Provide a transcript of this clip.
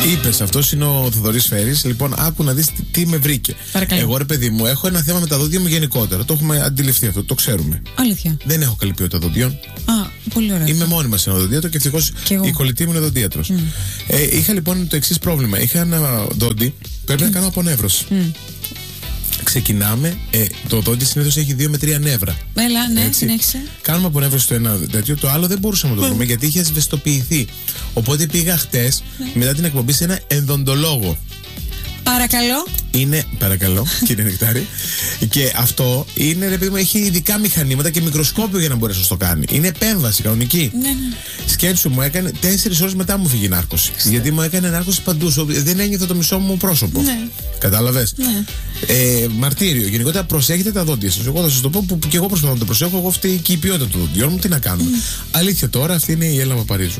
Είπες, αυτός είναι ο Θοδωρής Φέρης. Λοιπόν, άκου να δεις τι με βρήκε. Παρακαλώ. Εγώ, ρε παιδί μου, έχω ένα θέμα με τα δόντια μου γενικότερα. Το έχουμε αντιληφθεί αυτό, το ξέρουμε. Αλήθεια. Δεν έχω καλή ποιότητα δοντιών. Α, πολύ ωραία. Είμαι μόνιμα σε ένα δοντίατρο και ευτυχώς η κολλητή μου είναι δοντίατρος. Είχα λοιπόν το εξής πρόβλημα. Είχα ένα δόντι, πρέπει να κάνω απονεύρωση. Ξεκινάμε, το δόντι συνήθως έχει 2 με 3 νεύρα. Έλα, ναι, συνέχισε. Κάνουμε απονεύρωση στο ένα τέτοιο, το άλλο δεν μπορούσαμε να το βρούμε γιατί είχε ασβεστοποιηθεί. Οπότε πήγα χτες μετά την εκπομπή σε ένα ενδοντολόγο. Παρακαλώ. Παρακαλώ, κύριε Νεκτάρη. Και αυτό είναι, ρε παιδί μου, έχει ειδικά μηχανήματα και μικροσκόπιο για να μπορέσει να το κάνει. Είναι επέμβαση κανονική. Ναι. Σκέψου, μου έκανε 4 ώρες μετά μου φύγει η νάρκωση. Γιατί μου έκανε νάρκωση παντού. Δεν ένιωθα το μισό μου πρόσωπο. Ναι. Κατάλαβες. Ναι. Μαρτύριο. Γενικότερα προσέχετε τα δόντια σας. Εγώ θα σας το πω που και εγώ προσπαθώ να το προσέχω. Εγώ αυτή και η ποιότητα των δοντιών μου, τι να κάνουμε. Αλήθεια τώρα, αυτή είναι η Έλα Παπαρίζου.